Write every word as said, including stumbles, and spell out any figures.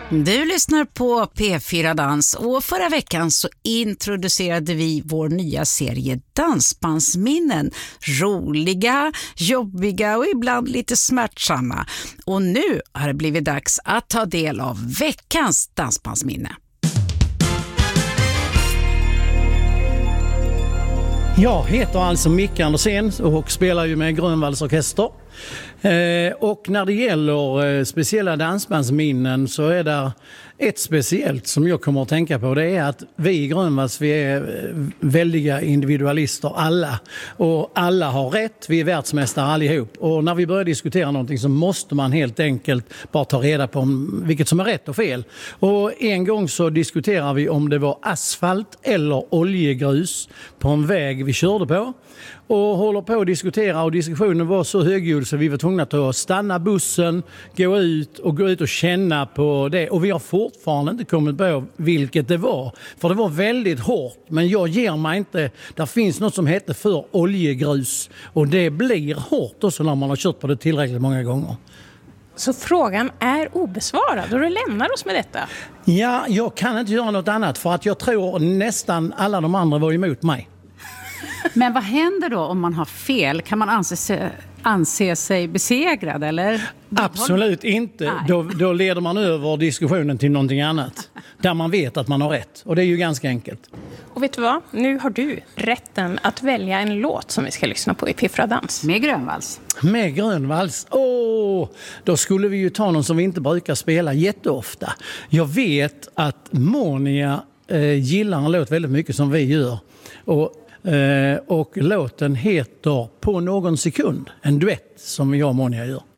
Du lyssnar på P fyra Dans och förra veckan så introducerade vi vår nya serie Dansbandsminnen. Roliga, jobbiga och ibland lite smärtsamma. Och nu har det blivit dags att ta del av veckans dansbandsminne. Jag heter alltså Micke Andersén och spelar ju med Grönvalls orkester. Eh, och när det gäller eh, speciella dansbandsminnen så är det ett speciellt som jag kommer att tänka på. Det är att vi i Grönvalls, vi är väldiga individualister alla. Och alla har rätt, vi är världsmästare allihop. Och när vi börjar diskutera någonting så måste man helt enkelt bara ta reda på om vilket som är rätt och fel. Och en gång så diskuterar vi om det var asfalt eller oljegrus på en väg vi körde på. Och håller på att diskutera och diskussionen var så högljudd så vi var tvungna att stanna bussen, gå ut och gå ut och känna på det. Och vi har fortfarande inte kommit på vilket det var. För det var väldigt hårt, men jag ger mig inte. Där finns något som heter för oljegrus och det blir hårt också när man har kört på det tillräckligt många gånger. Så frågan är obesvarad och du lämnar oss med detta? Ja, jag kan inte göra något annat för att jag tror nästan alla de andra var emot mig. Men vad händer då om man har fel? Kan man anse sig, anse sig besegrad eller? Absolut inte. Då, då leder man över diskussionen till någonting annat. Där man vet att man har rätt. Och det är ju ganska enkelt. Och vet du vad? Nu har du rätten att välja en låt som vi ska lyssna på i P fyra Dans. Med Grönvalls. Med Grönvalls. Åh, då skulle vi ju ta någon som vi inte brukar spela jätteofta. Jag vet att Monia eh, gillar en låt väldigt mycket som vi gör. Och Uh, och låten heter På någon sekund, en duett som jag och Monia gör.